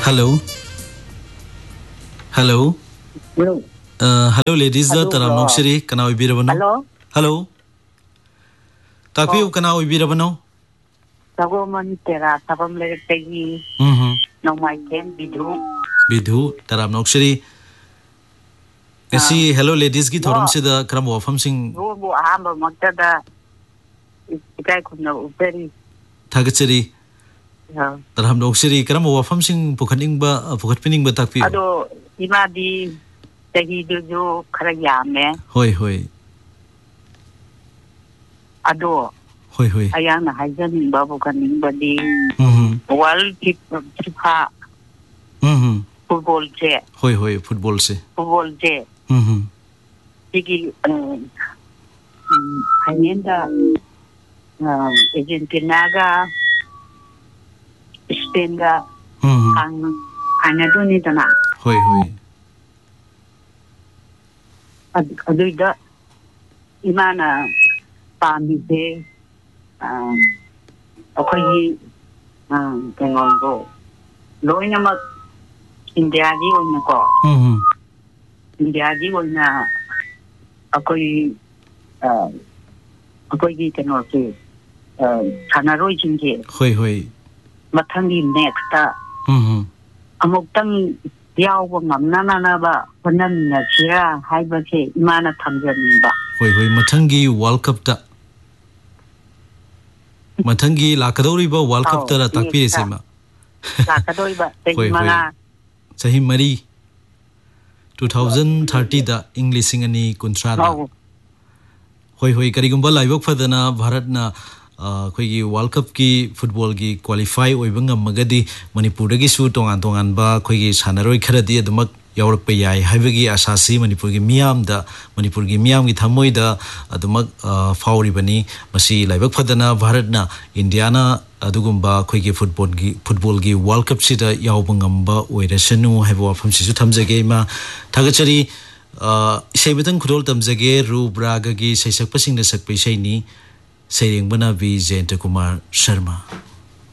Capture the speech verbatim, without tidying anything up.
hello hello hello uh hello ladies da taram noksiri kana oibirabano hello hello tapiu kana oibirabano tago man tera tabam le tegi mhm no my ken bidhu bidhu taram noksiri esi hello ladies ki thorum se da kram wafam sing wo bo ahamba makta da ikai kunna uperi thagachari taram noksiri kram wafam sing pukhaning ba pukhatpining ba takpi ado ima di tegi du jo khara yame hoi hoi ado hoi hoi ayana haijanin babu kaning badi mhm world fifa mhm football je hoi hoi football se football je mhm tigi ainenda Argentina ga Spain ga mhm ang ana doni dana hoi hoi aduida imana pamide um akoyi um kenongo loina India ji oina ko mhm India ji oina akoyi uh akoyi kenoke uh sanaroi jinge hoi hoi mathangi next ta mhm amuktang yawa ngamna na ba honan na chira haiba che imana thamjani ba hoi hoi mathangi world cup ta mathangi lakadori ba world cup ta takpi sema lakadori ba tegi manga sahi mari twenty thirty da english ingani kuntra da hoi hoi karigumba laibok phadana bharat na khoi world cup ki football ki qualify oibanga magadi manipur gi su tongan tongan ba khoi gi sanaroi kharadi adumak yaurak pe yai haibagi asasi manipur gi miam da manipur gi miam gi thamoi da adumak fauri bani masi laibak phadana bharat na india na adugumba khoi gi football gi football gi world cup sida yaubangam ba oirasanu haibo afam sisu thamjage ma thagachari isaibatang khudol tamjage rubraga gi saisak pasing na sakpai saini Sayang bana vi Jayanta Kumar Sharma.